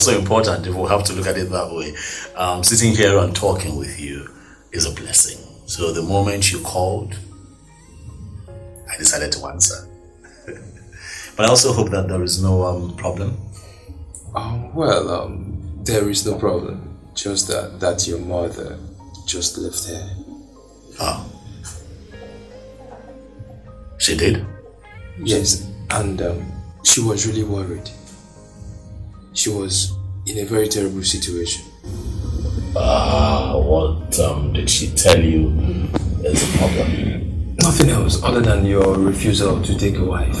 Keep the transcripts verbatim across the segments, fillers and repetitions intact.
So important if we have to look at it that way. Um, sitting here and talking with you is a blessing. So the moment you called, I decided to answer. But I also hope that there is no um, problem. Um, well, um, there is no problem. Just that, that your mother just left here. Oh. She did? Yes, and um, she was really worried. She was in a very terrible situation. Ah, uh, what um, did she tell you is a problem? Nothing else other than your refusal to take a wife.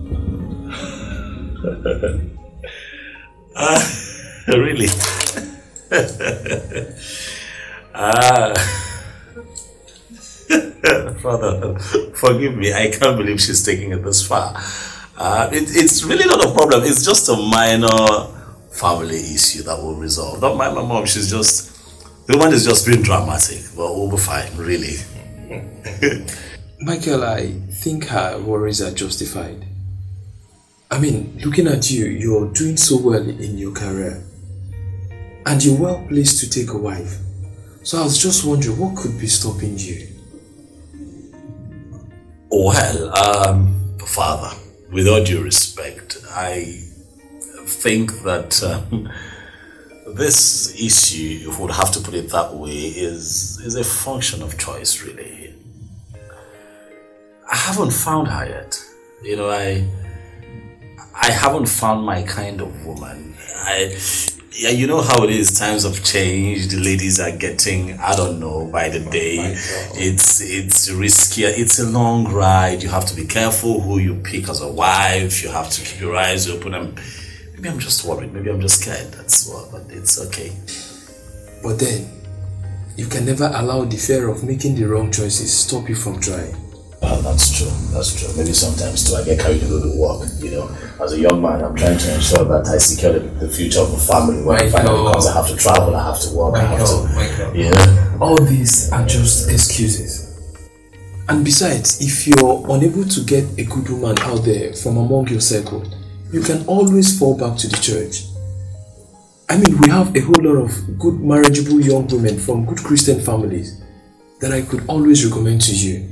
Ah, really? Ah. Father, forgive me, I can't believe she's taking it this far. Uh, it, it's really not a problem, it's just a minor family issue that will resolve. Don't mind my mom, she's just, the woman is just being dramatic, but we'll be fine, really. Michael, I think her worries are justified. I mean, looking at you, you're doing so well in your career. And you're well placed to take a wife. So I was just wondering, what could be stopping you? Well, um, Father, with all due respect, I think that um, this issue, if we would have to put it that way, is, is a function of choice, really. I haven't found her yet. You know, I I haven't found my kind of woman. I, yeah, you know how it is, times have changed, the ladies are getting, I don't know, by the day, it's it's riskier, it's a long ride, you have to be careful who you pick as a wife, you have to keep your eyes open, and maybe I'm just worried, maybe I'm just scared, that's what, but it's okay. But then, you can never allow the fear of making the wrong choices stop you from trying. Well, that's true, that's true. Maybe sometimes too, I get carried away with work, you know. As a young man, I'm trying to ensure that I secure the, the future of the family. When I find out because I have to travel, I have to work, Michael, I have to, Michael. yeah. All these are just excuses. And besides, if you're unable to get a good woman out there from among your circle, you can always fall back to the church. I mean, we have a whole lot of good marriageable young women from good Christian families that I could always recommend to you.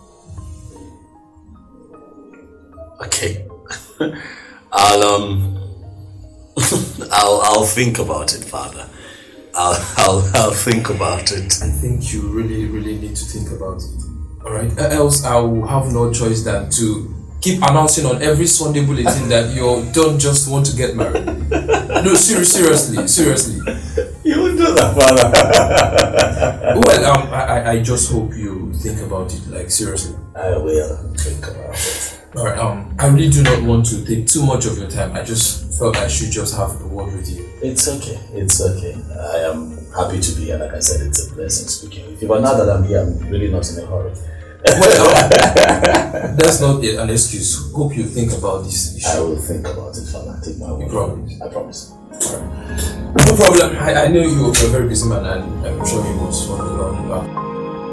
Okay. I'll um I'll I'll think about it, Father. I'll I'll I'll think about it. I think you really, really need to think about it. Alright? Else I will have no choice than to keep announcing on every Sunday bulletin that you don't just want to get married. No, ser- seriously, seriously. You will do that, Father. Well, um, I, I just hope you think about it, like seriously. I will think about it. Alright, um, I really do not want to take too much of your time. I just felt I should just have a word with you. It's okay, it's okay. I am happy to be here. Like I said, it's a blessing speaking with you. But now that I'm here, I'm really not in a hurry. Well, um, that's not an excuse. Hope you think about this issue. I will think about it, Father. Take my word. You promise? I promise. Alright. No problem. I, I know you're a very busy man, and I'm sure you must want to go.